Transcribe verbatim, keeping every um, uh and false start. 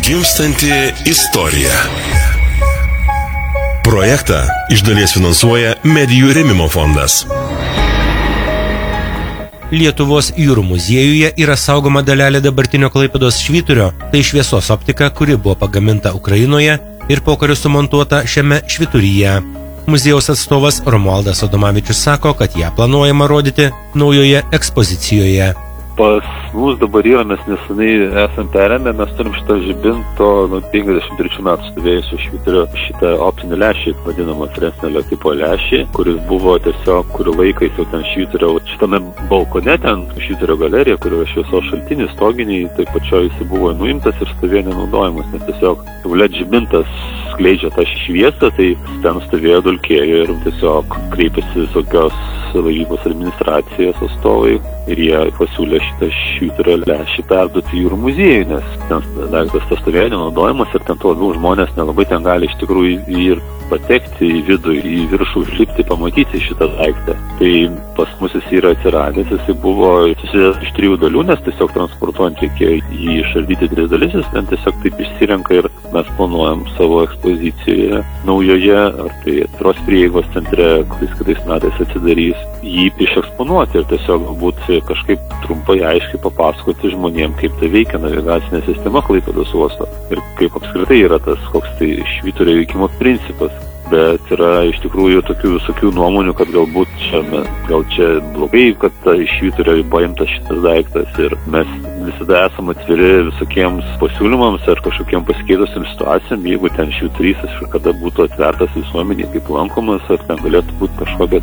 Gimstanti istorija. Projektą iš dalies finansuoja Medijų rėmimo fondas. Lietuvos jūrų muziejuje yra saugoma dalelė dabartinio Klaipėdos švyturio, tai šviesos optika, kuri buvo pagaminta Ukrainoje ir pokariu sumontuota šiame švyturyje. Muziejaus atstovas Romualdas Adomavičius sako, kad ją planuojama rodyti naujoje ekspozicijoje. Pas mus dabar yra, mes nesenai esam perėmę, mes turim šitą žibinto nuo penkiasdešimt trečių metų stovėjusio švyturio šitą optinį lęšį, vadinamą Fresnelio tipo lęšį, kuris buvo tiesiog kurį laiką jau ten švyturio, šitame balkone ten švyturio galerija, kur yra šviesos šaltinis, stoginiai, taip pačioj jis buvo nuimtas ir stovėjo nenaudojimas, nes tiesiog led žibintas skleidžia tą šviesą, tai ten stovėjo dulkėjo ir tiesiog kreipėsi visokios laivybos administracijos atstovai ir jie pasiūlė šitą švyturio lęšį perduoti jūrų muziejui, nes ten daiktas tas stovėjo nenaudojimas ir ten tuo labiau žmonės nelabai ten gali iš tikrųjų ir patekti į vidų, į viršų užlipti, pamatyti šitą daiktą. Tai pas mus jis yra atsiradęs, jis buvo susidėjęs iš trijų dalių, nes tiesiog transportuojant reikėjo jį išardyti tris dalis, jis ten tiesiog taip išsirenka ir mes planuojam savo ekspozicijoje naujoje, ar tai atviros prieigos centre, kuris kitais metais atsidarys, jį išeksponuoti ir tiesiog galbūt kažkaip trumpai aiškiai papasakoti žmonėm, kaip tai veikia navigacinė sistema Klaipėdos uosto ir kaip apskritai yra tas, koks tai švyturio veikimo principas. Bet yra iš tikrųjų tokių visokių nuomonių, kad galbūt čia, gal čia blogai, kad iš švyturio paimtas šitas daiktas ir mes visada esame atviri visokiems pasiūlymams ar kažkokiem pasikeitusiam situacijom, jeigu ten švyturys kada būtų atvertas visuomeniai kaip lankomas, ar ten galėtų būti kažkokia